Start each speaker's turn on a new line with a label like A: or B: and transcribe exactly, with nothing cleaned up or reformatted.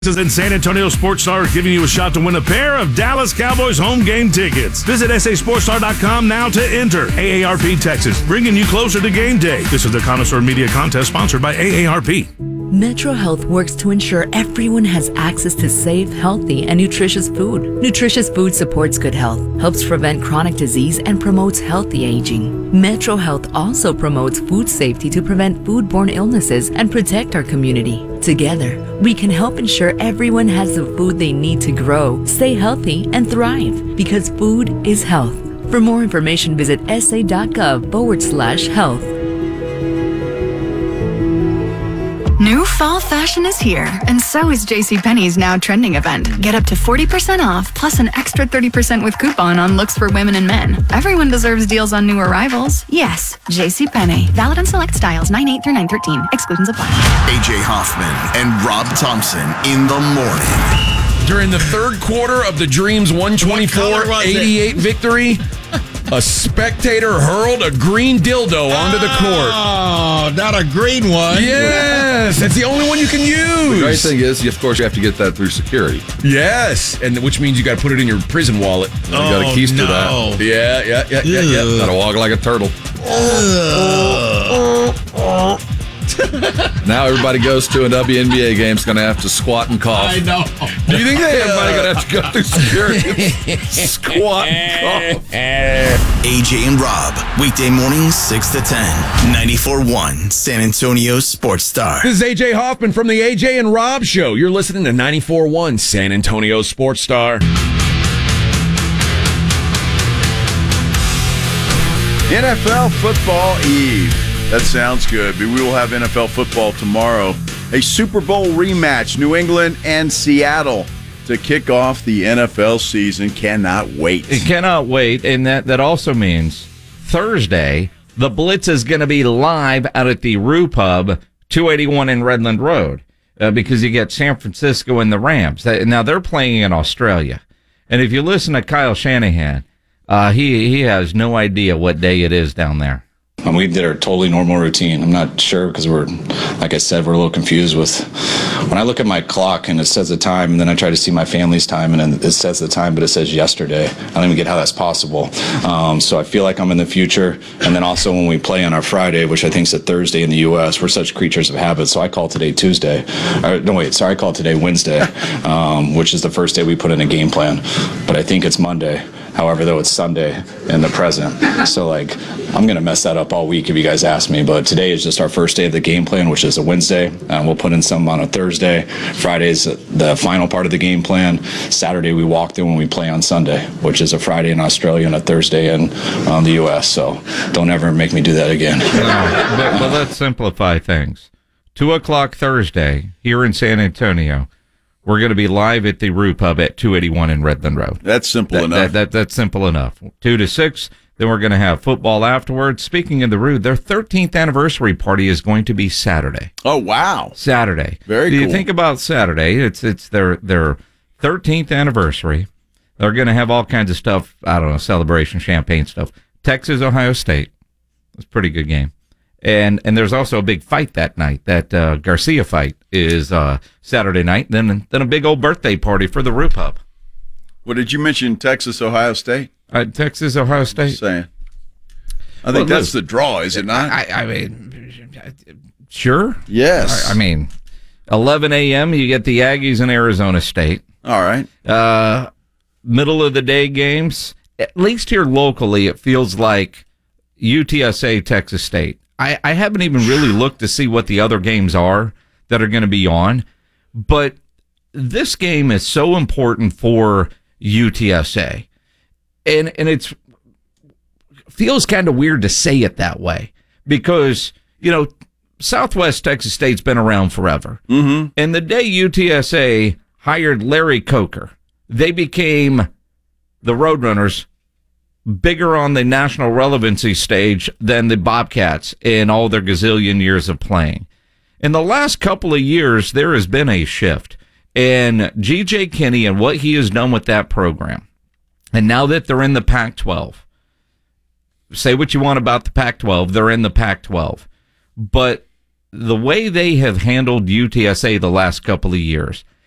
A: And San Antonio Sports Star is giving you a shot to win a pair of Dallas Cowboys home game tickets. Visit S A Sports Star dot com now to enter. A A R P Texas, bringing you closer to game day. This is the Connoisseur Media Contest sponsored by A A R P.
B: Metro Health works to ensure everyone has access to safe, healthy, and nutritious food. Nutritious food supports good health, helps prevent chronic disease, and promotes healthy aging. Metro Health also promotes food safety to prevent foodborne illnesses and protect our community. Together, we can help ensure everyone has the food they need to grow, stay healthy, and thrive, because food is health. For more information, visit sa.gov forward slash health.
C: New fall fashion is here, and so is JCPenney's now trending event. Get up to forty percent off, plus an extra thirty percent with coupon on looks for women and men. Everyone deserves deals on new arrivals. Yes, JCPenney. Valid on select styles, nine eight through nine thirteen. Exclusions apply.
D: A J Hoffman and Rob Thompson in the morning.
E: During the third quarter of the Dreams one twenty-four eighty-eight victory, a spectator hurled a green dildo onto the court.
F: Oh, not a green one.
E: Yes, it's the only one you can use.
G: The great thing is, of course, you have to get that through security.
E: Yes, and which means you got to put it in your prison wallet.
G: You got to keister
F: no.
G: that.
E: Yeah, yeah, yeah, yeah, yeah.
G: Got to walk like a turtle. Now everybody goes to a W N B A game is going to have to squat and cough.
F: I know.
G: Do you think that everybody going to have to go through security? Squat and cough.
D: A J and Rob, weekday mornings six to ten, ninety-four point one San Antonio Sports Star.
E: This is A J Hoffman from the A J and Rob Show. You're listening to ninety-four point one San Antonio Sports Star.
H: N F L Football Eve. That sounds good, but we will have N F L football tomorrow. A Super Bowl rematch, New England and Seattle, to kick off the N F L season. Cannot wait.
I: It cannot wait, and that, that also means Thursday, the Blitz is going to be live out at the Rue Pub, two eighty-one in Redland Road, uh, because you get San Francisco and the Rams. Now, they're playing in Australia, and if you listen to Kyle Shanahan, uh, he, he has no idea what day it is down there.
J: Um, we did our totally normal routine. I'm not sure because we're, like I said, we're a little confused with, when I look at my clock and it says the time, and then I try to see my family's time, and then it says the time, but it says yesterday. I don't even get how that's possible. Um, so I feel like I'm in the future. And then also when we play on our Friday, which I think is a Thursday in the U S, we're such creatures of habit. So I call today Tuesday. Or, no, wait, sorry, I call today Wednesday, um, which is the first day we put in a game plan. But I think it's Monday. However, though, it's Sunday in the present. So, like, I'm going to mess that up all week if you guys ask me. But today is just our first day of the game plan, which is a Wednesday. Um, we'll put in some on a Thursday. Friday's the final part of the game plan. Saturday, we walk through when we play on Sunday, which is a Friday in Australia and a Thursday in um, the U S. So don't ever make me do that again.
I: No, but, but let's simplify things. two o'clock Thursday here in San Antonio. We're going to be live at the Rue Pub at two eighty-one in Redland Road.
H: That's simple
I: that,
H: enough.
I: That, that, that's simple enough. two to six, then we're going to have football afterwards. Speaking of the Rue, their thirteenth anniversary party is going to be Saturday.
H: Oh, wow.
I: Saturday.
H: Very
I: Do
H: cool.
I: you think about Saturday? It's it's their, their thirteenth anniversary. They're going to have all kinds of stuff, I don't know, celebration, champagne stuff. Texas, Ohio State. It's a pretty good game. And and there's also a big fight that night. That uh, Garcia fight is uh, Saturday night. Then then a big old birthday party for the Rue Pub.
H: What did you mention? Texas, Ohio State?
I: Uh, Texas, Ohio State.
H: Just saying. I think
I: Well,
H: that's
I: listen,
H: the draw, is it not?
I: I, I mean, sure.
H: Yes.
I: I, I mean, eleven a.m. you get the Aggies in Arizona State.
H: All right.
I: Uh, middle of the day games. At least here locally, it feels like U T S A, Texas State. I, I haven't even really looked to see what the other games are that are going to be on, but this game is so important for U T S A, and and it's feels kind of weird to say it that way because you know Southwest Texas State's been around forever,
H: mm-hmm.
I: and the day U T S A hired Larry Coker, they became the Roadrunners. Bigger on the national relevancy stage than the Bobcats in all their gazillion years of playing. In the last couple of years, there has been a shift. And G J Kinney and what he has done with that program, and now that they're in the Pac twelve, say what you want about the Pac twelve, they're in the Pac twelve. But the way they have handled U T S A the last couple of years,